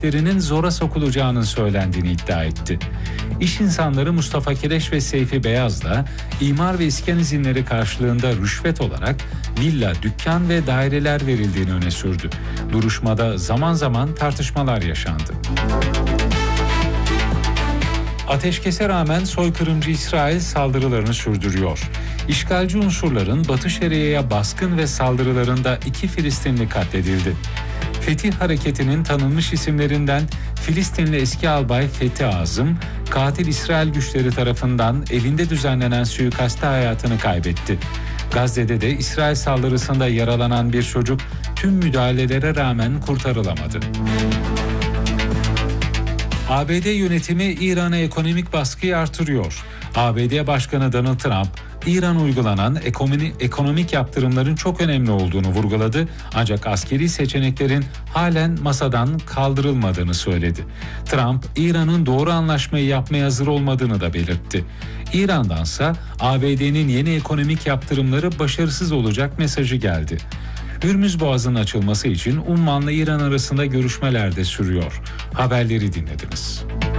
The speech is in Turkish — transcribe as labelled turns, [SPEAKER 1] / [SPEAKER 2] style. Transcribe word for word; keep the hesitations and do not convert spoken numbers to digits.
[SPEAKER 1] tesislerinin zora sokulacağının söylendiğini iddia etti. İş insanları Mustafa Keleş ve Seyfi Beyaz da imar ve iskan izinleri karşılığında rüşvet olarak villa, dükkan ve daireler verildiğini öne sürdü. Duruşmada zaman zaman tartışmalar yaşandı. Ateşkese rağmen soykırımcı İsrail saldırılarını sürdürüyor. İşgalci unsurların Batı Şeria'ya baskın ve saldırılarında iki Filistinli katledildi. Fetih Hareketi'nin tanınmış isimlerinden Filistinli eski albay Fethi Azım, katil İsrail güçleri tarafından evinde düzenlenen suikasta hayatını kaybetti. Gazze'de de İsrail saldırısında yaralanan bir çocuk tüm müdahalelere rağmen kurtarılamadı. A B D yönetimi İran'a ekonomik baskıyı artırıyor. A B D Başkanı Donald Trump, İran uygulanan ekonomik yaptırımların çok önemli olduğunu vurguladı, ancak askeri seçeneklerin halen masadan kaldırılmadığını söyledi. Trump, İran'ın doğru anlaşmayı yapmaya hazır olmadığını da belirtti. İran'dansa A B D'nin yeni ekonomik yaptırımları başarısız olacak mesajı geldi. Hürmüz Boğazı'nın açılması için Umman'la İran arasında görüşmeler de sürüyor. Haberleri dinlediniz.